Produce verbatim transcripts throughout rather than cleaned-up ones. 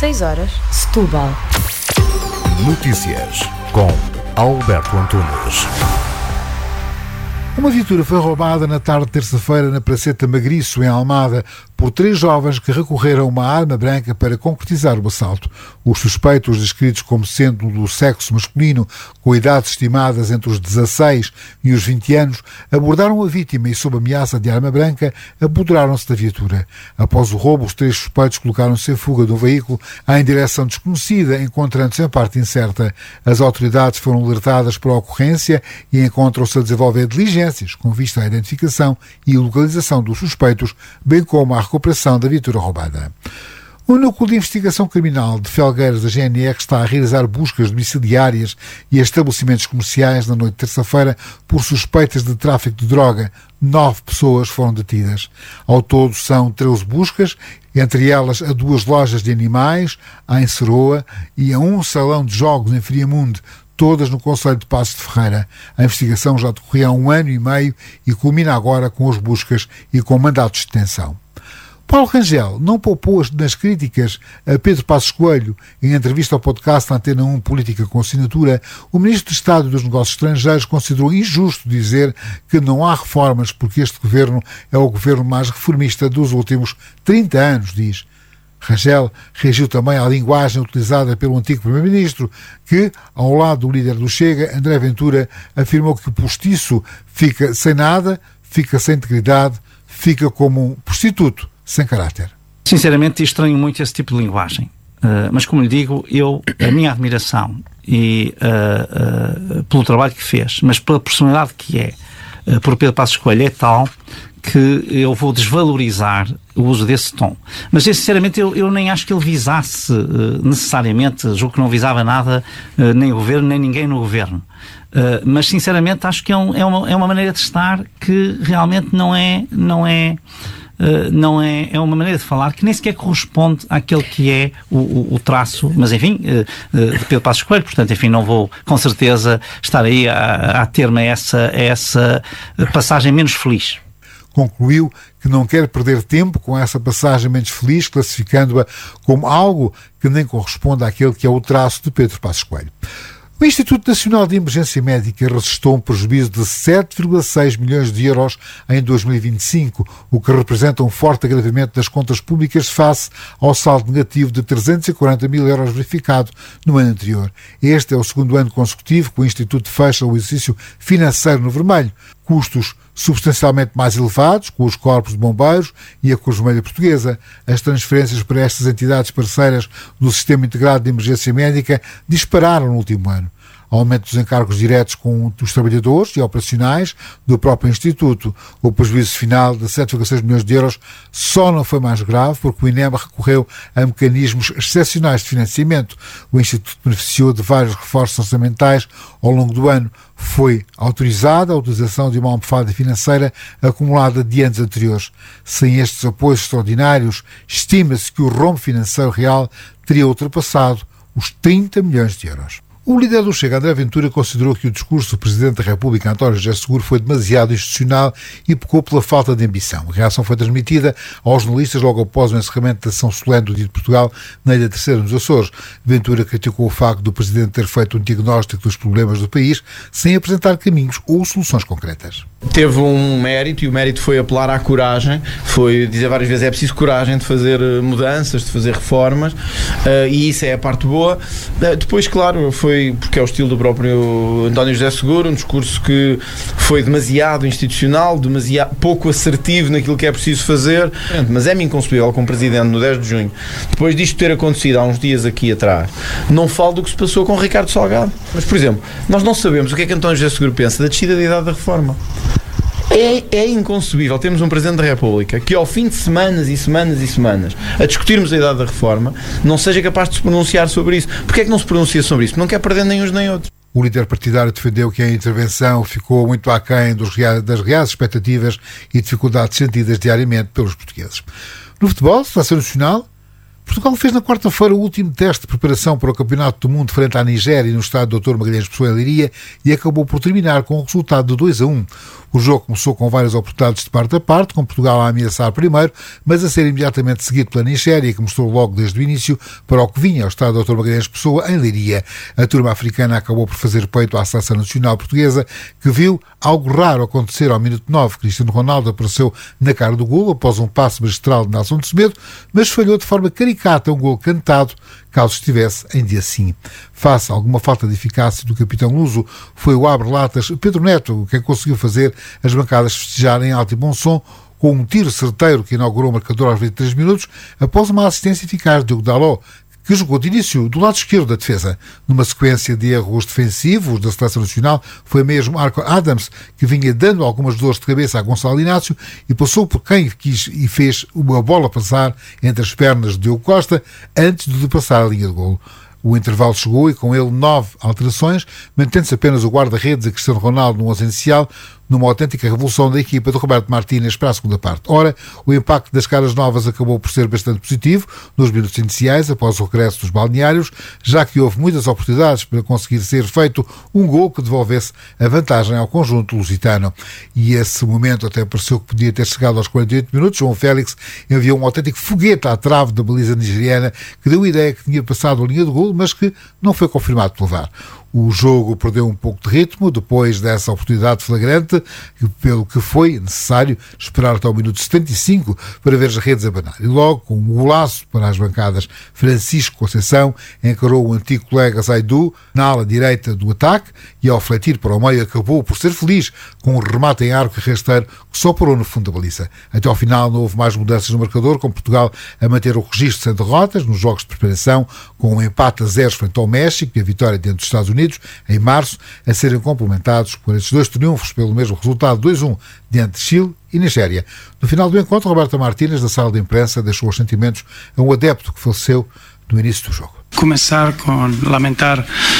seis horas, Setúbal. Notícias com Alberto Antunes. Uma viatura foi roubada na tarde de terça-feira na Praceta Magriço, em Almada, por três jovens que recorreram a uma arma branca para concretizar o assalto. Os suspeitos, descritos como sendo do sexo masculino, com idades estimadas entre os dezasseis e os vinte anos, abordaram a vítima e, sob ameaça de arma branca, apoderaram-se da viatura. Após o roubo, os três suspeitos colocaram-se em fuga do veículo em direção desconhecida, encontrando-se em parte incerta. As autoridades foram alertadas para a ocorrência e encontram-se a desenvolver diligências com vista à identificação e localização dos suspeitos, bem como à recuperação da viatura roubada. O Núcleo de Investigação Criminal de Felgueiras da G N R está a realizar buscas domiciliárias e estabelecimentos comerciais na noite de terça-feira por suspeitas de tráfico de droga. Nove pessoas foram detidas. Ao todo são treze buscas, entre elas a duas lojas de animais, em Seroa, e a um salão de jogos em Friamunde, todas no concelho de Passos de Ferreira. A investigação já decorria há um ano e meio e culmina agora com as buscas e com mandatos de detenção. Paulo Rangel não poupou nas críticas a Pedro Passos Coelho. Em entrevista ao podcast Antena um Política com Assinatura, o Ministro de Estado dos Negócios Estrangeiros considerou injusto dizer que não há reformas porque este governo é o governo mais reformista dos últimos trinta anos, diz. Rangel reagiu também à linguagem utilizada pelo antigo Primeiro-Ministro, que, ao lado do líder do Chega, André Ventura, afirmou que o postiço fica sem nada, fica sem integridade, fica como um prostituto sem caráter. Sinceramente, estranho muito esse tipo de linguagem. Uh, mas, como lhe digo, eu, a minha admiração e uh, uh, pelo trabalho que fez, mas pela personalidade que é, uh, por Pedro Passos Coelho, é tal que eu vou desvalorizar o uso desse tom. Mas, eu, sinceramente, eu, eu nem acho que ele visasse uh, necessariamente, julgo que não visava nada, uh, nem o governo, nem ninguém no governo. Uh, mas, sinceramente, acho que é, um, é, uma, é uma maneira de estar que realmente não é... Não é Uh, não é, é uma maneira de falar que nem sequer corresponde àquele que é o, o, o traço, mas enfim, uh, uh, de Pedro Passos Coelho, portanto, enfim, não vou com certeza estar aí a, a ter-me a essa, a essa passagem menos feliz. Concluiu que não quer perder tempo com essa passagem menos feliz, classificando-a como algo que nem corresponde àquele que é o traço de Pedro Passos Coelho. O Instituto Nacional de Emergência Médica registrou um prejuízo de sete vírgula seis milhões de euros em dois mil e vinte e cinco, o que representa um forte agravamento das contas públicas face ao saldo negativo de trezentos e quarenta mil euros verificado no ano anterior. Este é o segundo ano consecutivo que o Instituto fecha o exercício financeiro no vermelho. Custos substancialmente mais elevados, com os corpos de bombeiros e a Cruz Vermelha Portuguesa. As transferências para estas entidades parceiras do Sistema Integrado de Emergência Médica dispararam no último ano. Aumento dos encargos diretos com os trabalhadores e operacionais do próprio Instituto. O prejuízo final de sete vírgula seis milhões de euros só não foi mais grave porque o INEMA recorreu a mecanismos excepcionais de financiamento. O Instituto beneficiou de vários reforços orçamentais ao longo do ano. Foi autorizada a utilização de uma almofada financeira acumulada de anos anteriores. Sem estes apoios extraordinários, estima-se que o rombo financeiro real teria ultrapassado os trinta milhões de euros. O líder do Chega, André Ventura, considerou que o discurso do Presidente da República, António José Seguro, foi demasiado institucional e pecou pela falta de ambição. A reação foi transmitida aos jornalistas logo após o encerramento da sessão solene do Dia de Portugal na Ilha Terceira, nos Açores. Ventura criticou o facto do Presidente ter feito um diagnóstico dos problemas do país sem apresentar caminhos ou soluções concretas. Teve um mérito e o mérito foi apelar à coragem, foi dizer várias vezes é preciso coragem de fazer mudanças, de fazer reformas uh, e isso é a parte boa. Uh, depois, claro, foi porque é o estilo do próprio António José Seguro, um discurso que foi demasiado institucional, demasiado pouco assertivo naquilo que é preciso fazer, mas é-me inconcebível como Presidente no dez de junho, depois disto ter acontecido há uns dias aqui atrás, não falo do que se passou com Ricardo Salgado. Mas, por exemplo, nós não sabemos o que é que António José Seguro pensa da descida da idade da reforma. É, é inconcebível termos um Presidente da República que ao fim de semanas e semanas e semanas a discutirmos a idade da reforma não seja capaz de se pronunciar sobre isso. Porquê é que não se pronuncia sobre isso? Não quer perder nem uns nem outros. O líder partidário defendeu que a intervenção ficou muito aquém dos reais, das reais expectativas e dificuldades sentidas diariamente pelos portugueses. No futebol, Seleção Nacional, Portugal fez na quarta-feira o último teste de preparação para o Campeonato do Mundo frente à Nigéria no estádio doutor Magalhães Pessoa em Leiria e acabou por terminar com o resultado de dois a um. O jogo começou com várias oportunidades de parte a parte, com Portugal a ameaçar primeiro, mas a ser imediatamente seguido pela Nigéria, que mostrou logo desde o início para o que vinha ao estádio doutor Magalhães Pessoa em Leiria. A turma africana acabou por fazer peito à seleção nacional portuguesa, que viu algo raro acontecer ao minuto nove. Cristiano Ronaldo apareceu na cara do golo após um passe magistral de Nelson de Semedo, mas falhou de forma caricata um golo cantado, caso estivesse em dia sim. Face a alguma falta de eficácia do capitão luso, foi o abre-latas Pedro Neto quem conseguiu fazer as bancadas festejarem em alto e bom som, com um tiro certeiro que inaugurou o marcador aos vinte e três minutos, após uma assistência eficaz de Diogo Dalot, que jogou de início do lado esquerdo da defesa. Numa sequência de erros defensivos da seleção nacional, foi mesmo Arco Adams que vinha dando algumas dores de cabeça a Gonçalo Inácio e passou por quem quis e fez uma bola passar entre as pernas de Diogo Costa antes de passar a linha de golo. O intervalo chegou e com ele nove alterações, mantendo-se apenas o guarda-redes a Cristiano Ronaldo no onze inicial, numa autêntica revolução da equipa de Roberto Martínez para a segunda parte. Ora, o impacto das caras novas acabou por ser bastante positivo nos minutos iniciais, após o regresso dos balneários, já que houve muitas oportunidades para conseguir ser feito um gol que devolvesse a vantagem ao conjunto lusitano. E esse momento até pareceu que podia ter chegado aos quarenta e oito minutos. João Félix enviou um autêntico foguete à trave da baliza nigeriana, que deu a ideia que tinha passado a linha de golo, mas que não foi confirmado pelo V A R. O jogo perdeu um pouco de ritmo depois dessa oportunidade flagrante, pelo que foi necessário esperar até o minuto setenta e cinco para ver as redes abanar. E logo, com um golaço para as bancadas, Francisco Conceição encarou o antigo colega Zaidu na ala direita do ataque e, ao fletir para o meio, acabou por ser feliz com um remate em arco e rasteiro que só parou no fundo da baliza. Até ao final não houve mais mudanças no marcador, com Portugal a manter o registro sem derrotas nos jogos de preparação, com um empate a zero frente ao México e a vitória diante dos Estados Unidos em março, a serem complementados por estes dois triunfos pelo mesmo resultado dois a um diante de Chile e Nigéria. No final do encontro, Roberto Martínez, da sala de imprensa, deixou os sentimentos a um adepto que faleceu no início do jogo. Começar com lamentar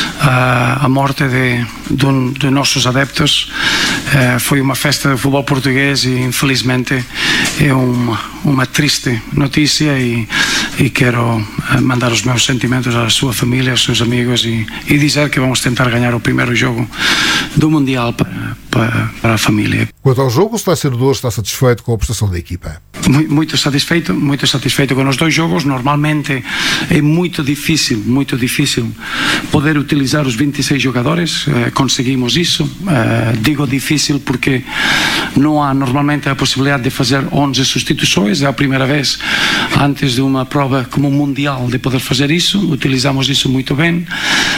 uh, a morte de, de, um, de nossos adeptos. Uh, foi uma festa de futebol português e infelizmente é uma, uma triste notícia e, e quero uh, mandar os meus sentimentos à sua família, aos seus amigos e, e dizer que vamos tentar ganhar o primeiro jogo do Mundial para, para, para a família. Quanto ao jogo, o selecionador está satisfeito com a prestação da equipa? Muito satisfeito, muito satisfeito com os dois jogos. Normalmente é muito difícil muito difícil poder utilizar os vinte e seis jogadores, eh, conseguimos isso. Eh, digo difícil porque não há normalmente a possibilidade de fazer onze substituições, é a primeira vez antes de uma prova como mundial de poder fazer isso, utilizamos isso muito bem.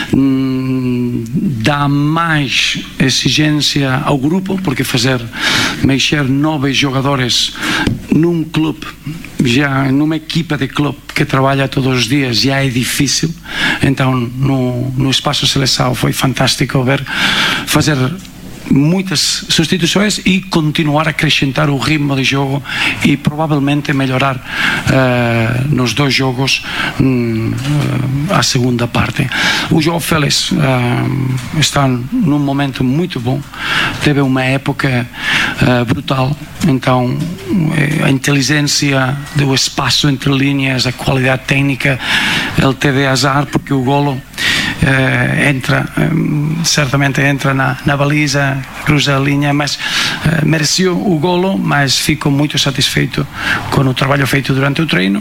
Hum, dá mais exigência ao grupo, porque fazer mexer nove jogadores num clube, já numa equipa de clube que trabalha todos os dias, já é difícil. Então no, no espaço seleção foi fantástico ver fazer muitas substituições e continuar a acrescentar o ritmo de jogo e provavelmente melhorar uh, nos dois jogos um, uh, a segunda parte. O João Félix uh, está num momento muito bom, teve uma época uh, brutal, então a inteligência do espaço entre linhas, a qualidade técnica, ele teve azar porque o golo Uh, entra, um, certamente entra na, na baliza, cruza a linha, mas uh, mereceu o golo, mas fico muito satisfeito com o trabalho feito durante o treino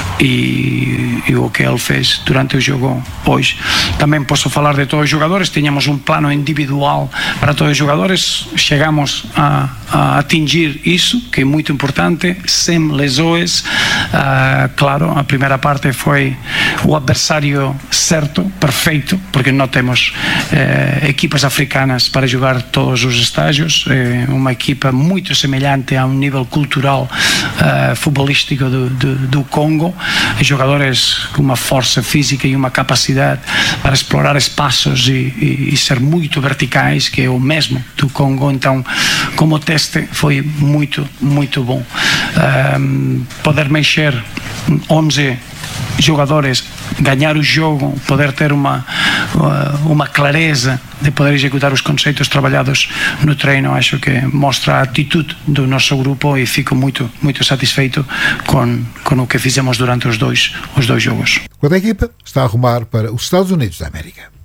e, e o que ele fez durante o jogo hoje. Também posso falar de todos os jogadores, tínhamos um plano individual para todos os jogadores, chegamos a, a atingir isso, que é muito importante, sem lesões. Uh, claro, a primeira parte foi o adversário certo, perfeito, porque não temos eh, equipas africanas para jogar todos os estágios, é uma equipa muito semelhante a um nível cultural eh, futebolístico do, do, do Congo, jogadores com uma força física e uma capacidade para explorar espaços e, e, e ser muito verticais, que é o mesmo do Congo. Então, como teste foi muito, muito bom. Um, poder mexer onze jogadores ganhar o jogo, poder ter uma, uma clareza de poder executar os conceitos trabalhados no treino, acho que mostra a atitude do nosso grupo e fico muito, muito satisfeito com, com o que fizemos durante os dois, os dois jogos. Quando a equipa está a rumar para os Estados Unidos da América.